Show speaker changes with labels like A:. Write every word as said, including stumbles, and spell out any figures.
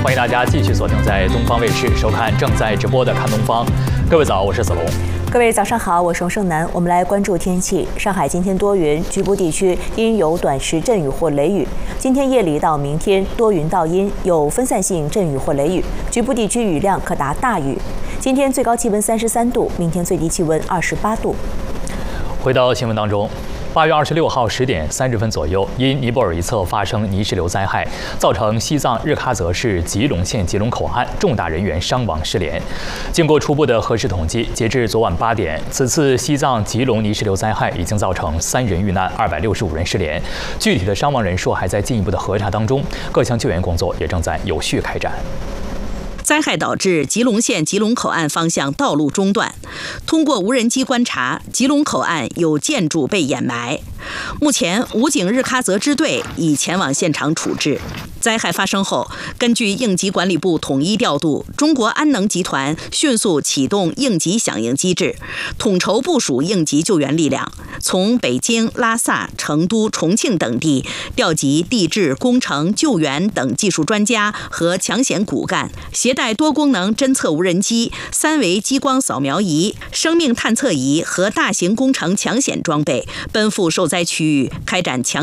A: 欢迎大家继续锁定在东方卫视收看正在直播的《看东方》。各位早，我是子龙。
B: 各位早上好，我是王胜楠。我们来关注天气。上海今天多云，局部地区阴有短时阵雨或雷雨。今天夜里到明天多云到阴，有分散性阵雨或雷雨，局部地区雨量可达大雨。今天最高气温三十三度，明天最低气温二十八度。
A: 回到新闻当中。八月二十六号十点三十分左右，因尼泊尔一侧发生泥石流灾害，造成西藏日喀则市吉隆县吉隆口岸重大人员伤亡失联。经过初步的核实统计，截至昨晚八点，此次西藏吉隆泥石流灾害已经造成三人遇难，二百六十五人失联。具体的伤亡人数还在进一步的核查当中，各项救援工作也正在有序开展。
C: 灾害导致吉隆县吉隆口岸方向道路中断。通过无人机观察，吉隆口岸有建筑被掩埋。目前，武警日喀则支队已前往现场处置。灾害发生后，根据应急管理部统一调度，中国安能集团迅速启动应急响应机制，统筹部署应急救援力量，从北京、拉萨、成都、重庆等地调集地质、工程、救援等技术专家和抢险骨干，携带多功能侦测无人机、三维激光扫描仪、生命探测仪和大型工程抢险装备，奔赴受灾区域开展强